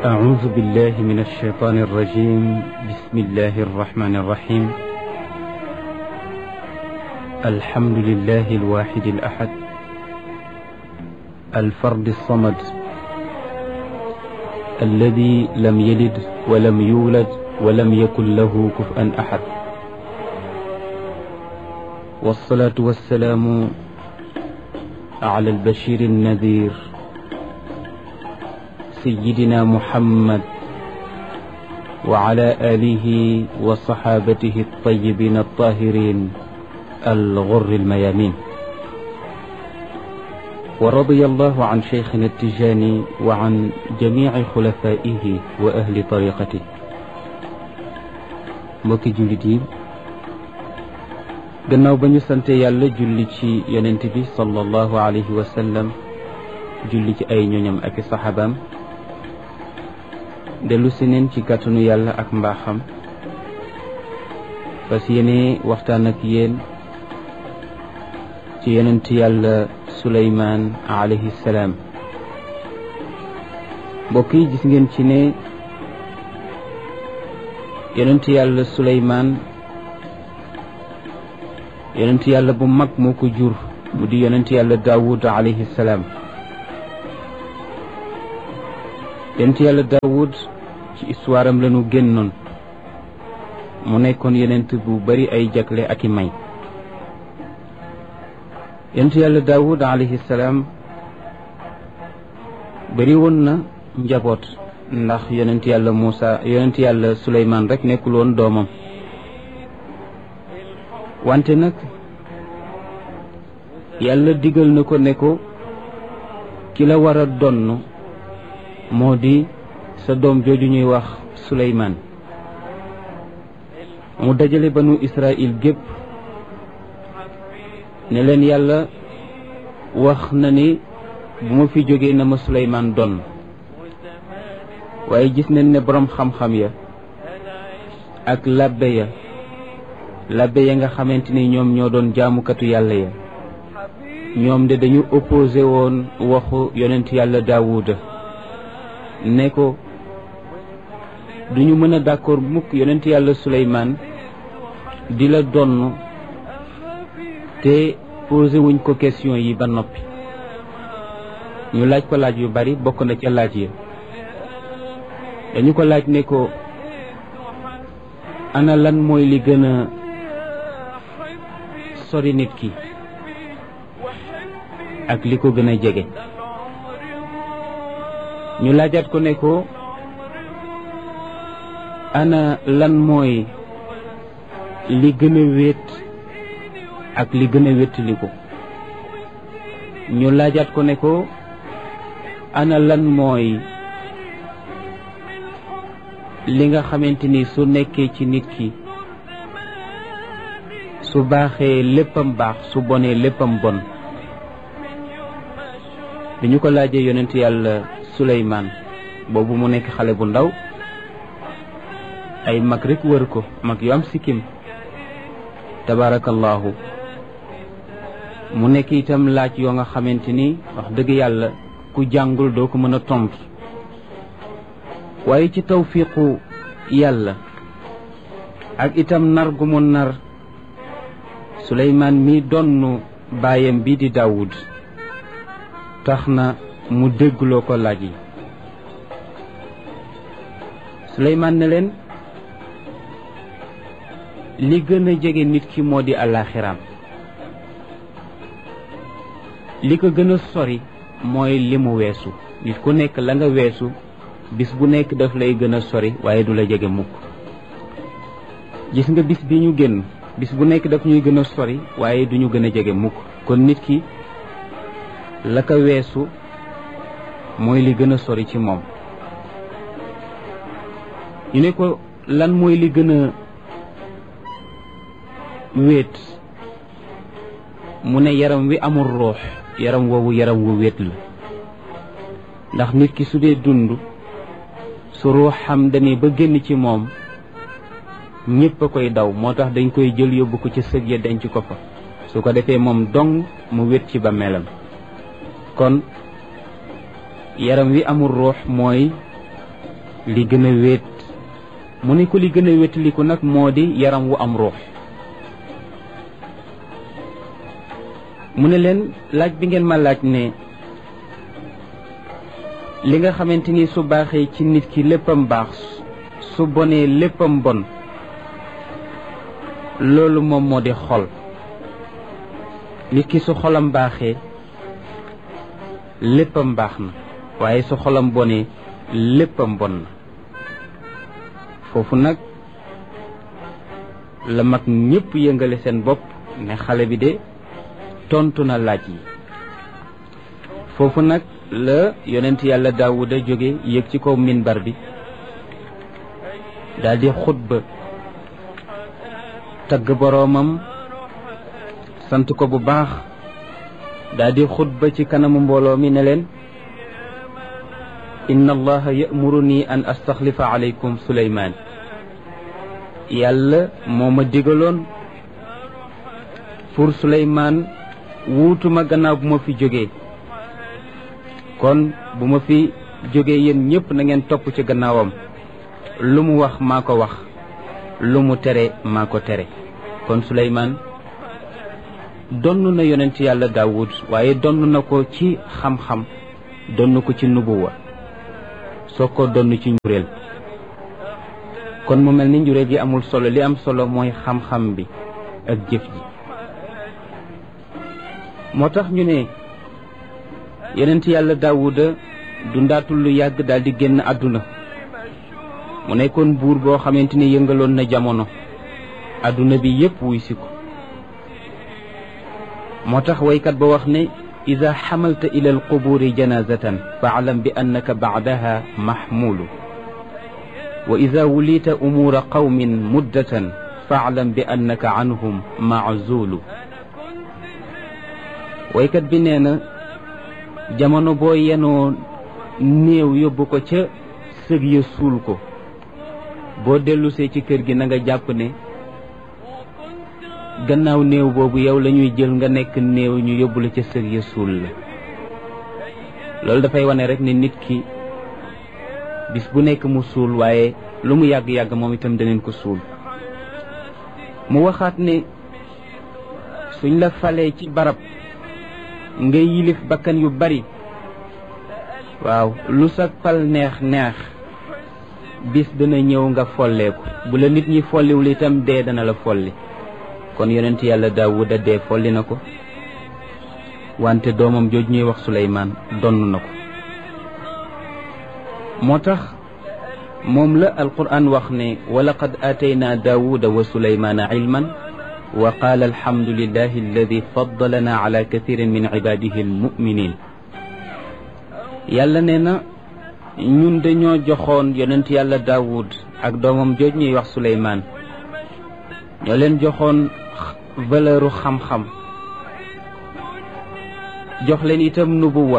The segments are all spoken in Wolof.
أعوذ بالله من الشيطان الرجيم. بسم الله الرحمن الرحيم. الحمد لله الواحد الأحد الفرد الصمد الذي لم يلد ولم يولد ولم يكن له كفوا أحد، والصلاة والسلام على البشير النذير سيدنا محمد وعلى آله وصحابته الطيبين الطاهرين الغر الميامين، ورضي الله عن شيخنا التجاني وعن جميع خلفائه وأهل طريقته. mbokki jullit yi, gannaaw ba ñu sante yàlla julli ci yonent bi sallallahu alayhi wa sallam, julli ci ay ñoñam ak i saxaabaam, dellu si neen ci kàttanu yàlla ak mbaaxam fas yéene waxtaan ak yéen ci yonent yàlla Suleymaan alayhi salaam. mbokk yi, gis ngeen ci ne yonent yàlla Suleymaan yonent yàlla bu mag moo ko jur, mu di yonent yàlla Daawud alayhi salaam. yonent yàlla Daawud ci histoire am lañu génnoon, mu nekkoon yonent bu bari ay jagle ak i may. yonent yàlla Daawud alayhi salaam bari woon na njaboot, ndax yonent yàlla Suleymaan rek nekkul woon doomam. wante nag yàlla digal na ko ne ko ki la war a donn moo di sa doom jooju ñuy wax Suleymaan. mu dajale banu Israël gépp ne leen yàlla wax na ni bu ma fi jógee na ma Suleymaan donn, waaye gis nañ ne boroom xam-xam ya ak labbe ya nga xamante ni ñoom ñoo doon jaamukatu yàlla ya, ñoom de dañu opposé woon waxu yonent yàlla Daawuda ne ko duñu mën a d'accord mukk yonent yàlla Suleymaan di la donn te posé wuñ ko question yi ba noppi. ñu laaj ko laaj yu bari, bokk na ca laaj yi dañu ko laaj ne ko ana lan mooy li gën a sori nit ki ak li ko gën a jege. ñu laajaat ko ne ko ana lan mooy li gën a wéet ak li gën a wéttali ko. ñu laajaat ko ne ko ana lan mooy li nga xamante ni su nekkee ci nit ki su baaxee léppam baax, su bonee léppam bon. bi ñu ko laajee yonent yàlla Suleymaan boobu mu nekk xale bu ndaw, ay mag rek wër ko, mag yu am sikkim tabarakallahu. mu nekk itam laaj yoo nga xamante ni wax dëgg yàlla ku jàngul doo ko mën a tontu, waaye ci tawfiqu yàlla ak itam nar gu mu nar Suleymaan mi donnu baayam bi di Daawud tax na mu déggloo ko laaj yi. Suleymaan ne leen li gën a jege nit ki moo di àllaaxiraam, li ko gën a sori mooy li mu weesu. nit ku nekk la nga weesu bis bu nekk daf lay gën a sori waaye du la jege mukk. gis nga bis bi ñu génn, bis bu nekk daf ñuy gën a sori waaye du ñu gën a jege mukk. kon nit ki la ko weesu mooy li gën a sori ci moom. ñu ne ko lan mooy li gën a wéet, mu ne yaram wi amul ruux, yaram woowu yaram wu wéet la. ndax nit ki su dee dund, su ruuxam demee ba génn ci moom ñépp a koy daw, moo tax dañ koy jël yóbbu ko ci sëg ya denc ko fa, su ko defee moom dong mu wét ci bàmmeelam. kon yaram wi amul ruux mooy li gën a wéet mu ne ko li gën a wéetaliku nag moo di yaram wu am ruux. mu ne leen laaj bi ngeen ma laaj ne li nga xamante ni su baaxee ci nit ki léppam baax su bonee léppam bon loolu moom moo di xol. nit ki su xolam baaxee léppam baax na waaye su xolam bonee léppam bon na. foofu nag la mag ñépp yëngale seen bopp ne xale bi de tontu na laaj yi. foofu nag la yonent yàlla Daawuda jóge yéeg ci kaw minbar bi daldi xutba tagg boroomam sant ko bu baax daldi xutba ci kanamu mbooloo mi ne leen inna allaha ya'muruni an astaxlifa alaykum suleymaan. yàlla moo ma digaloon pour suleymaan wuutuma gannaaw bu ma fi jógee. kon bu ma fi jógee yéen ñépp na ngeen topp ci gannaawam. lu mu wax maa ko wax, lu mu tere maa ko tere. kon suleymaan donn na yonent yàlla Daawud waaye donn na ko ci xam-xam, donn ko ci nubuwa, soo ko donn ci njuréel. kon mu mel ni njuréel gi amul solo, li am solo mooy xam-xam bi ak jëf ji. moo tax ñu ne yonent yàlla Daawuda dundaatul lu yàgg daal di génn àdduna. mu nekkoon buur boo xamante ni yëngaloon na jamono, àdduna bi yépp wuy si ko. moo tax waykat ba wax ne ida xamalta ila alquburi janazatan faalam bi annaka baadaha maxmulu wa ida wulita umuura qawmin muddatan faalam bi annaka anhum maazulu. waykat bi nee na jamono boo yenoo néew yóbbu ko ca sëg ya suul ko, boo dellusee ci kër gi na nga jàpp ne gannaaw néew boobu yow la ñuy jël nga nekk néew ñu yóbbu la ca sëg ya suul la. loolu dafay wane rek ne nit ki bis bu nekk mu suul, waaye lu mu yàgg-yàgg moom itam daneen ko suul. mu waxaat ne suñ la falee ci barab nga yilif bakkan yu bari, waaw lu sa fal neex neex bis dana ñëw nga folleeku. bu la nit ñi folliwul itam dee dana la folli. kon yonent yàlla Daawuda dee folli na ko, wante doomam jooj ñuy wax Suleymaan donn na ko. moo tax moom la alquran wax ne wa laqad aataynaa Daawuda wa Suleymaana ilman wa qaala alhamdulillahi alladi faddalana ala kathirin min ibadihi almuminin. yàlla nee na ñun dañoo joxoon yonent yàlla Daawud ak doomam jooj ñuy wax Suleymaan, ñoo leen joxoon valeuru xam-xam, jox leen itam nubuwa.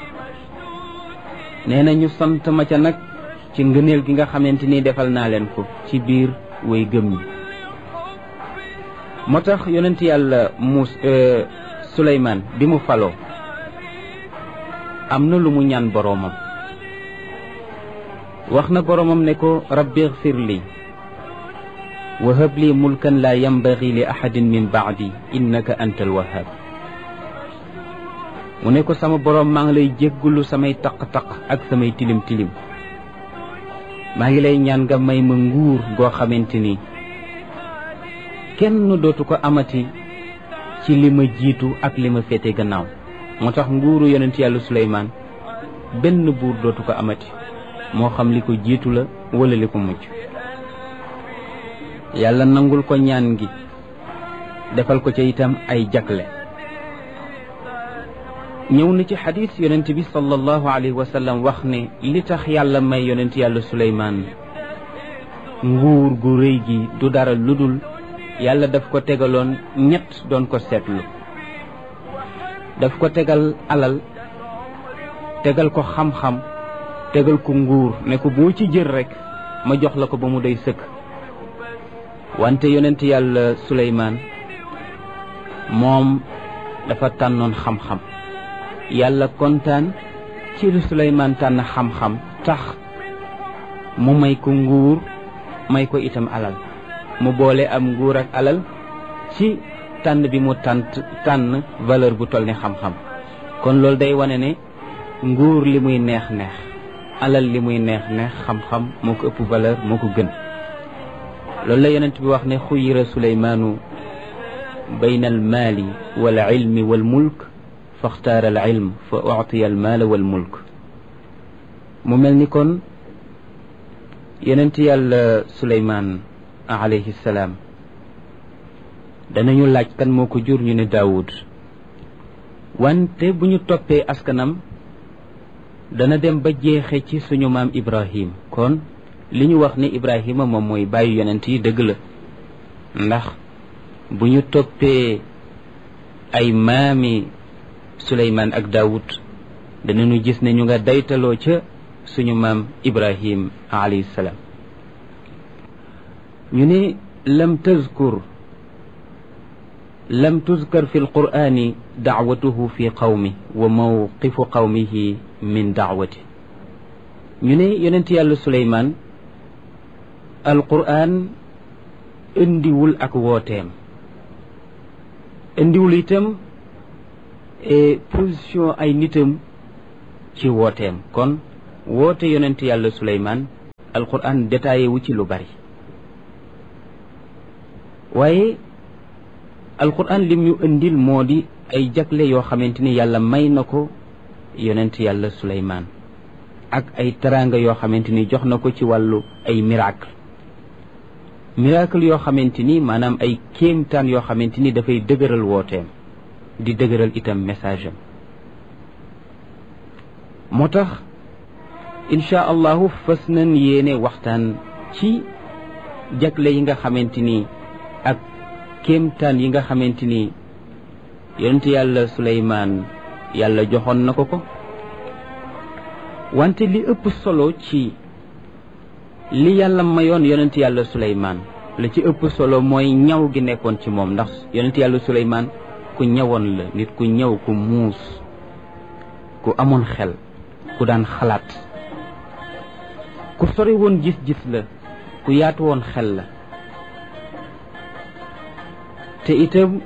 nee na ñu sant ma ca nag ci ngëneel gi nga xamante ni defal naa leen ko ci biir way gëm ñi. moo tax yonent yàlla Suleymaan bi mu faloo am na lu mu ñaan boroomam. wax na boroomam ne ko rabbi ighfir li wa hab li mulkan la yanbaghi li ahadin min ba'di innaka antal wahhab. mu ne ko sama boroom maa ngi lay jéggulu samay taq-taq ak samay tilim-tilim. maa ngi lay ñaan nga may ma nguur goo xamante ni kenn dootu ko amati ci li ma jiitu ak li ma féete gannaaw. moo tax nguuru yonent yàlla Suleymaan benn buur dootu ko amati, moo xam li ko jiitu la wala li ko mujj. yàlla nangul ko ñaan gi, defal ko ca itam ay jagle. ñëw na ci xadis yonent bi sallallahu alayhi wa sallam wax ne li tax yàlla may yonent yàlla Suleymaan nguur gu rëy gi du dara ludul yàlla daf ko tegaloon ñett doon ko seetlu. daf ko tegal alal, tegal ko xam-xam, tegal ko nguur, ne ko boo ci jël rek ma jox la ko ba mu doy sëkk. wante yonent yàlla Suleymaan moom dafa tànnoon xam-xam. yàlla kontaan ci lu Suleymaan tànn xam-xam tax mu may ko nguur may ko itam alal mu boole am nguur ak alal ci tànn bi mu tànn valeur bu toll ni xam-xam kon loolu day wane ne nguur li muy neex-neex alal li muy neex-neex xam-xam moo ko ëpp valeur moo ko gën loolu la yonent bi wax ne xuyira suleymaanu bayna al maali wal ilmi wal mulk faxtaara al ilm fa uctiya al maala wal mulk mu mel ni kon yonent yàlla suleymaan alayhi salaam danañu laaj kan moo ko jur ñu ne daawud wante bu ñu toppee askanam dana dem ba jeexe ci suñu maam ibrahim kon li ñu wax ni ibrahima moom mooy bàyyi yonent yi dëgg la ndax bu ñu toppee ay maami suleymaan ak daawud danañu gis ne ñu nga daytaloo ca suñu maam ibrahim alayhi salaam ñu ne lam tuzkar fi alqur'ani dacwatuhu fi qawmi wa mawqifu qawmihi min dacwati ñu ne yonent yàlla suleymaan alqur'an indiwul ak wooteem indiwul itam position ay nitam ci wooteem kon woote yonent yàlla suleymaan alqur'an détaillé wu ci lu bari waaye alquran lim ñu indil moo di ay jagle yoo xamante ni yàlla may na ko yonent yàlla suleymaan ak ay teraanga yoo xamante ni jox na ko ci wàllu ay miracle yoo xamante ni maanaam ay kéemtaan yoo xamante ni dafay dëgëral wooteem di dëgëral itam message am moo tax insha allahu fas nañ yéene waxtaan ci jagle yi nga xamante ni ak kéemtaan yi nga xamante ni yonent yàlla suleymaan yàlla joxoon na ko wante li ëpp solo ci li yàlla mayoon yonent yàlla suleymaan la ci ëpp solo mooy ñaw gi nekkoon ci moom ndax yonent yàlla suleymaan ku ñawoon la nit ku ñaw ku muus ku amoon xel ku daan xalaat ku sori woon gis-gis la ku yaatu woon xel la te itam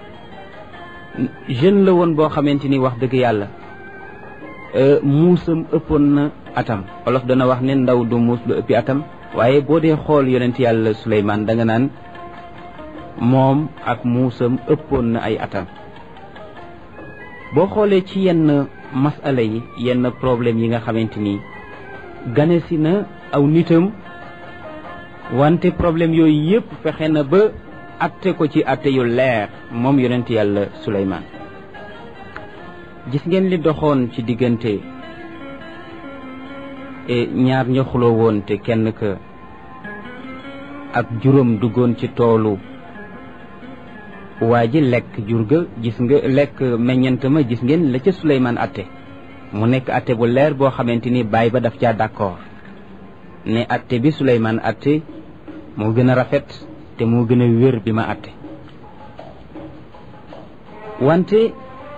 jeune la woon boo xamante ni wax dëgg yàlla muusam ëppoon na atam wolof dana wax ne ndaw du muus lu ëppi atam waaye boo dee xool yonent yàlla suleymaan da nga naan moom ak muusam ëppoon na ay atam boo xoolee ci yenn masala yi yenn problème yi nga xamante ni gane si na aw nitam wante problème yooyu yëpp fexe na ba atte ko ci atte yu leer moom yonent yàlla suleymaan gis ngeen li doxoon ci diggante ñaar ña xuloo woon te kenn ka ak juróom duggoon ci toolu waa ji lekk jur ga gis nga lekk meññant ma gis ngeen la ca suleymaan atte mu nekk atte bu leer boo xamante ni baay ba daf caa d'accord ne atte bi suleymaan atte moo gën a rafet te moo gën a wér bi ma atte wante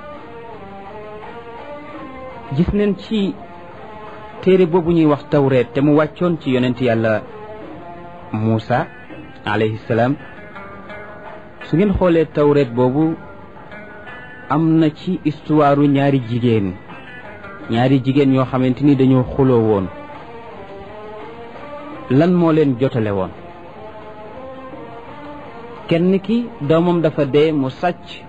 gis nañ ci téere boobu ñuy wax tawreet te mu wàccoon ci yonent yàlla Muusa alayhi salaam su ngeen xoolee tawreet boobu am na ci histoire ñaari jigéen ñoo xamante ni dañoo xuloo woon lan moo leen jotale woon kenn ki doomam dafa dee mu sàcc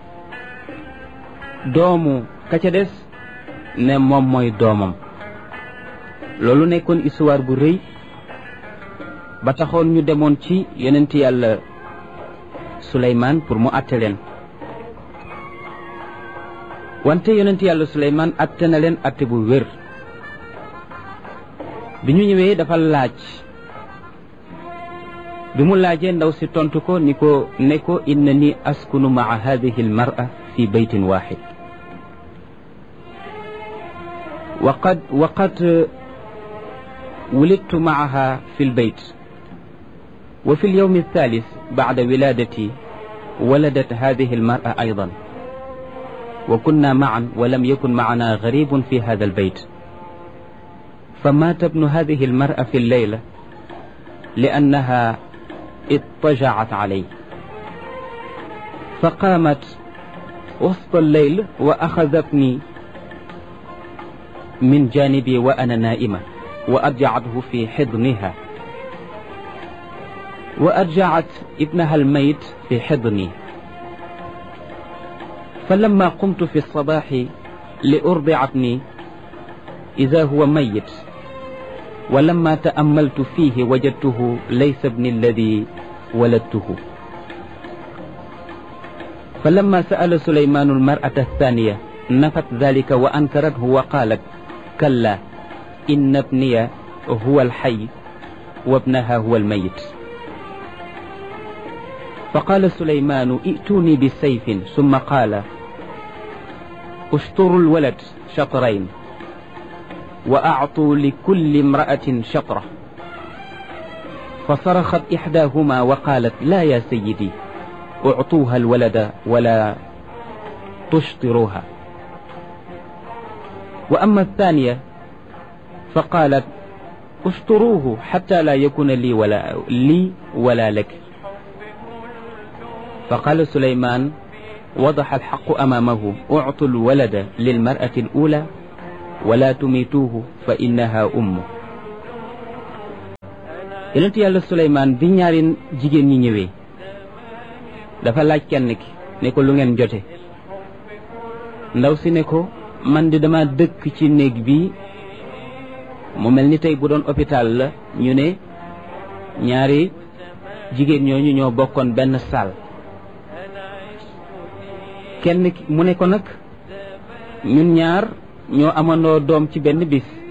doomu ka ca des ne moom mooy doomam loolu nekkoon histoire bu rëy ba taxoon ñu demoon ci yonent yàlla Suleymaan pour mu àtte leen wante yonent yàlla Suleymaan àtte na leen àtte bu wér bi ñu ñëwee dafa laaj bi mu laajee ndaw si tontu ko ni ko ne ko innani askunu maa hadihi almar'a fi baytin waxid وقد ولدت معها في البيت وفي اليوم الثالث بعد ولادتي ولدت هذه المرأة أيضا وكنا معا ولم يكن معنا غريب في هذا البيت فمات ابن هذه المرأة في الليلة لأنها اضطجعت عليه، فقامت وسط الليل وأخذتني من جانبي وأنا نائمة وأرجعته في حضنها، وأرجعت ابنها الميت في حضني. فلما قمت في الصباح لأرضع ابني إذا هو ميت، ولما تأملت فيه وجدته ليس ابني الذي ولدته. فلما سأل سليمان المرأة الثانية نفت ذلك وأنكرته وقالت: كلا، إن ابني هو الحي وابنها هو الميت. فقال سليمان: ائتوني بالسيف. ثم قال: اشطروا الولد شطرين وأعطوا لكل امرأة شطرة. فصرخت إحداهما وقالت: لا يا سيدي، اعطوها الولد ولا تشطروها. وأما الثانية فقالت: اشطروه حتى لا يكون لي ولا لك. فقال سليمان: وضح الحق أمامه: اعطوا الولد للمرأة الأولى ولا تميتوه فإنها أمه. yonent yàlla Suleymaan bi ñaari jigéen ñi ñëwee dafa laaj kenn ki ne ko lu ngeen jote. ndaw si ne ko: man di dama dëkk ci néeg bi, mu mel ni tey bu doon hôpital la ñu ne ñaari jigéen ñooñu ñoo bokkoon benn salle. kenn ki mu ne ko nag ñun ñaar ñoo amandoo doom ci benn bis,